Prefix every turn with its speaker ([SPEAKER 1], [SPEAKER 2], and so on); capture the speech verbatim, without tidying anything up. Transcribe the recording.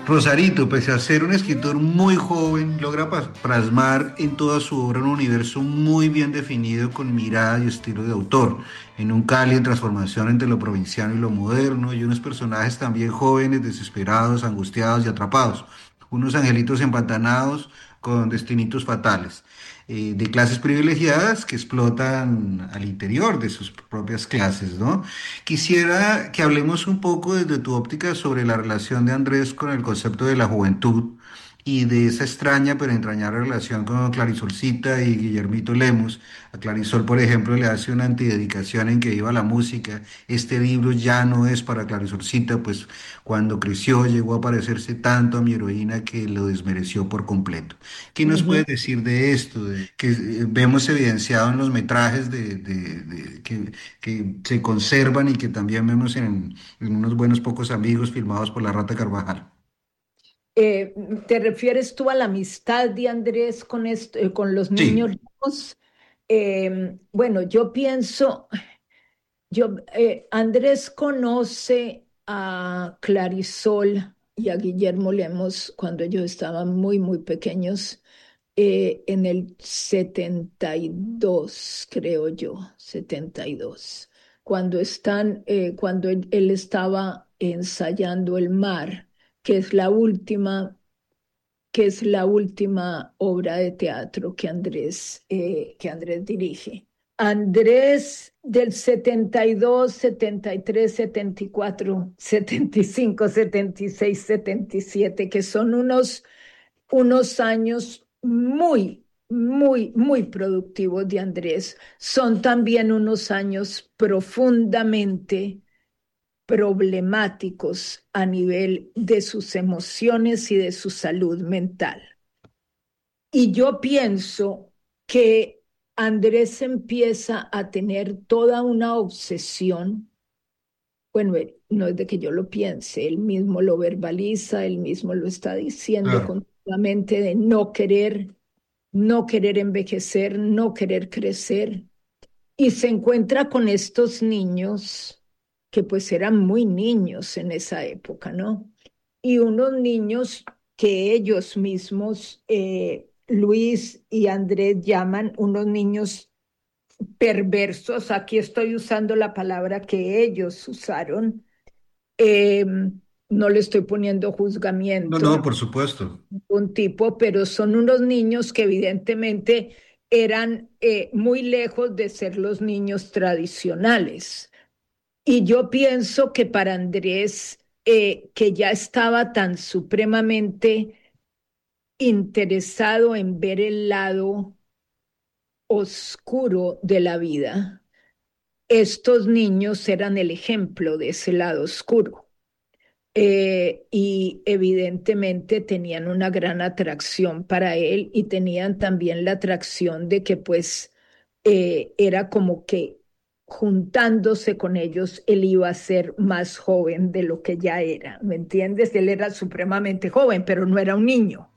[SPEAKER 1] Rosarito, pese a ser un escritor muy joven, logra pas- plasmar en toda su obra un universo muy bien definido con mirada y estilo de autor, en un Cali en transformación entre lo provinciano y lo moderno, y unos personajes también jóvenes, desesperados, angustiados y atrapados, unos angelitos empantanados con destinitos fatales, eh, de clases privilegiadas que explotan al interior de sus propias clases, ¿no? Quisiera que hablemos un poco desde tu óptica sobre la relación de Andrés con el concepto de la juventud y de esa extraña pero entrañable relación con Clarisolcita y Guillermito Lemus. A Clarisol, por ejemplo, le hace una antidedicación en que iba la música. Este libro ya no es para Clarisolcita, pues cuando creció llegó a parecerse tanto a mi heroína que lo desmereció por completo. ¿Qué nos
[SPEAKER 2] Ujú.
[SPEAKER 1] puedes decir de esto, de, que eh, vemos evidenciado en los metrajes de, de- de- que, que se conservan y que también vemos en, en unos buenos pocos amigos filmados por la Rata Carvajal?
[SPEAKER 2] Eh, ¿te refieres tú a la amistad de Andrés con, esto, eh, con los niños
[SPEAKER 1] Sí,
[SPEAKER 2] ricos? Eh, bueno, yo pienso, yo, eh, Andrés conoce a Clarisol y a Guillermo Lemos cuando ellos estaban muy, muy pequeños, eh, en el setenta y dos, creo yo, setenta y dos, cuando están, eh, cuando él, él estaba ensayando El Mar, que es la última, que es la última obra de teatro que Andrés, eh, que Andrés dirige. Andrés del setenta y dos, setenta y tres, setenta y cuatro, setenta y cinco, setenta y seis, setenta y siete, que son unos, unos años muy, muy, muy productivos de Andrés. Son también unos años profundamente problemáticos a nivel de sus emociones y de su salud mental. Y yo pienso que Andrés empieza a tener toda una obsesión. Bueno, él- no es de que yo lo piense, él mismo lo verbaliza, él mismo lo está diciendo
[SPEAKER 1] claro.
[SPEAKER 2] continuamente, de no querer, no querer envejecer, no querer crecer. Y se encuentra con estos niños que pues eran muy niños en esa época, ¿no? Y unos niños que ellos mismos, eh, Luis y Andrés, llaman unos niños perversos. Aquí estoy usando la palabra que ellos usaron. Eh, no le estoy poniendo
[SPEAKER 1] No, no,
[SPEAKER 2] juzgamiento
[SPEAKER 1] por supuesto.
[SPEAKER 2] un tipo, pero son unos niños que evidentemente eran, eh, muy lejos de ser los niños tradicionales. Y yo pienso que para Andrés, eh, que ya estaba tan supremamente interesado en ver el lado oscuro de la vida, estos niños eran el ejemplo de ese lado oscuro. Eh, y evidentemente tenían una gran atracción para él y tenían también la atracción de que pues, eh, era como que juntándose con ellos él iba a ser más joven de lo que ya era, ¿me entiendes? Él era supremamente joven, pero no era un niño.